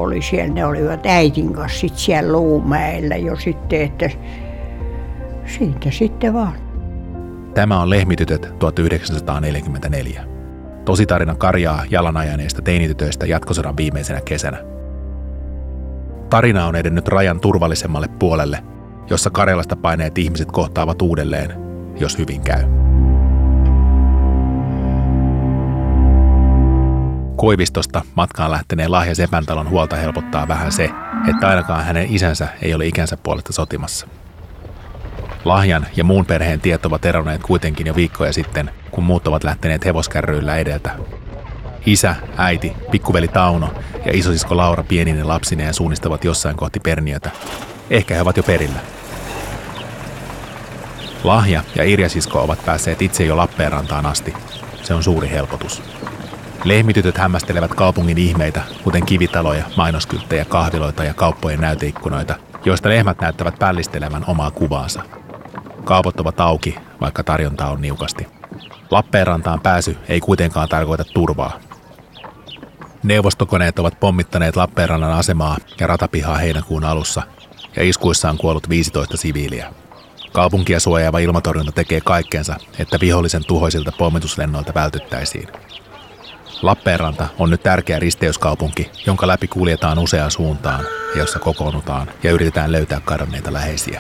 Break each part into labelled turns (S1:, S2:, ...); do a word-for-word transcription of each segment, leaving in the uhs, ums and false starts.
S1: oli siellä, ne olivat äitin kanssa sit siellä Luumäellä jo sitten, että siitä sitten vaan.
S2: Tämä on Lehmitytöt tuhatyhdeksänsataaneljäkymmentäneljä. Tositarina Karjaa jalanajaneista teinitytöistä jatkosodan viimeisenä kesänä. Tarina on edennyt rajan turvallisemmalle puolelle, jossa Karjalasta paineet ihmiset kohtaavat uudelleen, jos hyvin käy. Koivistosta matkaan lähteneen Lahja Sepäntalon huolta helpottaa vähän se, että ainakaan hänen isänsä ei ole ikänsä puolesta sotimassa. Lahjan ja muun perheen tiet ovat eronneet kuitenkin jo viikkoja sitten, kun muut ovat lähteneet hevoskärryillä edeltä. Isä, äiti, pikkuveli Tauno ja isosisko Laura pienine lapsineen suunnistavat jossain kohti Perniötä. Ehkä he ovat jo perillä. Lahja ja Irja-sisko ovat päässeet itse jo Lappeenrantaan asti. Se on suuri helpotus. Lehmitytöt hämmästelevät kaupungin ihmeitä, kuten kivitaloja, mainoskylttejä, kahviloita ja kauppojen näyteikkunoita, joista lehmät näyttävät pällistelevän omaa kuvaansa. Kaupat ovat auki, vaikka tarjontaa on niukasti. Lappeenrantaan pääsy ei kuitenkaan tarkoita turvaa. Neuvostokoneet ovat pommittaneet Lappeenrannan asemaa ja ratapihaa heinäkuun alussa, ja iskuissa on kuollut viisitoista siviiliä. Kaupunkia suojaava ilmatorjunta tekee kaikkensa, että vihollisen tuhoisilta pommituslennoilta vältyttäisiin. Lappeenranta on nyt tärkeä risteyskaupunki, jonka läpi kuljetaan useaan suuntaan ja jossa kokoonnutaan ja yritetään löytää kadonneita läheisiä.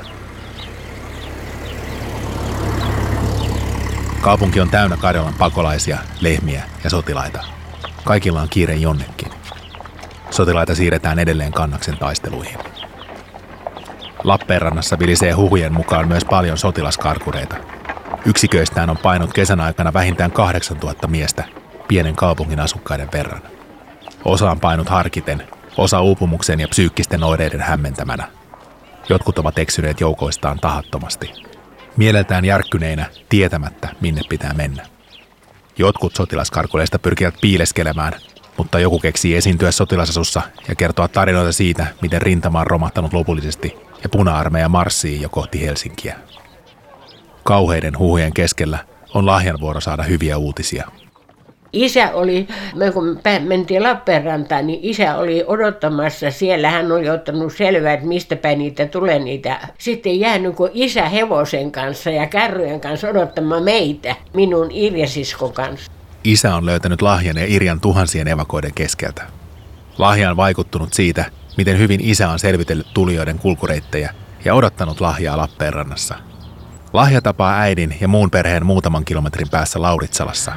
S2: Kaupunki on täynnä Karjalan pakolaisia, lehmiä ja sotilaita. Kaikilla on kiire jonnekin. Sotilaita siirretään edelleen Kannaksen taisteluihin. Lappeenrannassa vilisee huhujen mukaan myös paljon sotilaskarkureita. Yksiköistään on painut kesän aikana vähintään kahdeksantuhatta miestä, pienen kaupungin asukkaiden verran. Osa on painut harkiten, osa uupumuksen ja psyykkisten oireiden hämmentämänä. Jotkut ovat eksyneet joukoistaan tahattomasti. Mieleltään järkkyneinä, tietämättä minne pitää mennä. Jotkut sotilaskarkureista pyrkivät piileskelemään, mutta joku keksii esiintyä sotilasasussa ja kertoa tarinoita siitä, miten rintama on romahtanut lopullisesti ja puna-armeija marssii jo kohti Helsinkiä. Kauheiden huhujen keskellä on Lahjan vuoro saada hyviä uutisia.
S1: Isä oli, me kun mentiin Lappeenrantaan, niin isä oli odottamassa siellä. Hän oli ottanut selvää, että mistä päin niitä tulee niitä. Sitten jäänyt kun isä hevosen kanssa ja kärryjen kanssa odottamaan meitä, minun Irja-siskon kanssa.
S2: Isä on löytänyt Lahjan ja Irjan tuhansien evakoiden keskeltä. Lahja on vaikuttunut siitä, miten hyvin isä on selvitellyt tulijoiden kulkureittejä ja odottanut Lahjaa Lappeenrannassa. Lahja tapaa äidin ja muun perheen muutaman kilometrin päässä Lauritsalassa.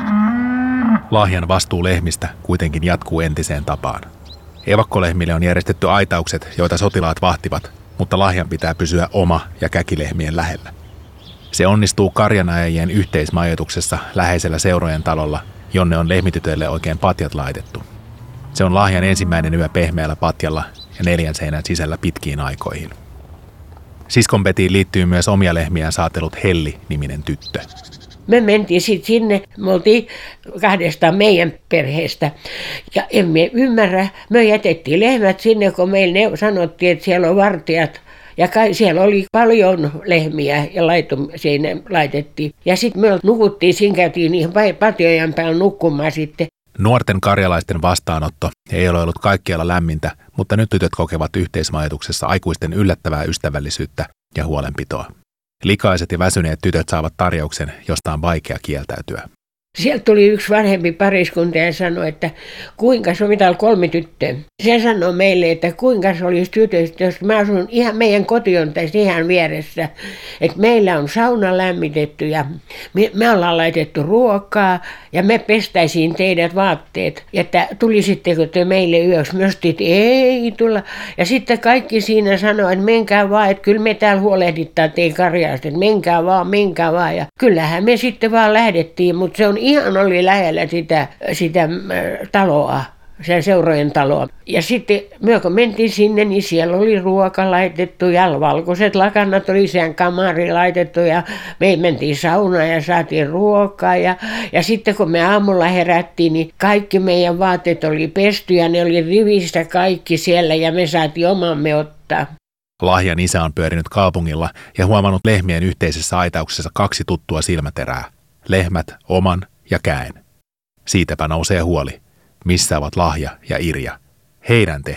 S2: Lahjan vastuu lehmistä kuitenkin jatkuu entiseen tapaan. Evakkolehmille on järjestetty aitaukset, joita sotilaat vahtivat, mutta Lahjan pitää pysyä oma- ja käkilehmien lähellä. Se onnistuu karjanajajien yhteismajoituksessa läheisellä seurojen talolla, jonne on lehmitytöille oikein patjat laitettu. Se on Lahjan ensimmäinen yö pehmeällä patjalla ja neljän seinän sisällä pitkiin aikoihin. Siskon Petiin liittyy myös omia lehmiään saatellut Helli-niminen tyttö.
S1: Me mentiin sitten sinne, me oltiin kahdestaan meidän perheestä ja emme ymmärrä, me jätettiin lehmät sinne, kun meille sanottiin, että siellä on vartijat. Ja kai siellä oli paljon lehmiä ja laitum, siinä laitettiin. Ja sitten me nukuttiin, siinä käytiin niihin patjojen päällä nukkumaan sitten.
S2: Nuorten karjalaisten vastaanotto ei ole ollut kaikkialla lämmintä, mutta nyt tytöt kokevat yhteismajoituksessa aikuisten yllättävää ystävällisyyttä ja huolenpitoa. Likaiset ja väsyneet tytöt saavat tarjouksen, josta on vaikea kieltäytyä.
S1: Sieltä tuli yksi vanhempi pariskunta ja sanoi, että kuinka se on, mitä oli kolme tyttöä. Se sanoi meille, että kuinka se olisi tytöistä, jos mä asun ihan meidän koti on tässä ihan vieressä. Että meillä on sauna lämmitetty ja me, me ollaan laitettu ruokaa ja me pestäisiin teidät vaatteet. Että tulisitteko te meille yöksi? Myös että ei tulla. Ja sitten kaikki siinä sanoi, että menkää vaan, että kyllä me täällä huolehditaan teidän karjaasta. Että menkää vaan, menkää vaan. Ja kyllähän me sitten vaan lähdettiin, mutta se on ihan oli lähellä sitä, sitä taloa, sen seurojen taloa. Ja sitten me kun mentiin sinne, niin siellä oli ruoka laitettu ja valkoiset lakanat oli sen kamariin laitettu ja me mentiin saunaan ja saatiin ruokaa. Ja, ja sitten kun me aamulla herättiin, niin kaikki meidän vaatteet oli pesty ja ne oli rivistä kaikki siellä ja me saatiin omamme ottaa.
S2: Lahjan isä on pyörinyt kaupungilla ja huomannut lehmien yhteisessä aitauksessa kaksi tuttua silmäterää. Lehmät, oman ja käen. Siitäpä nousee huoli. Missä ovat Lahja ja Irja? Heidän tehtävänsä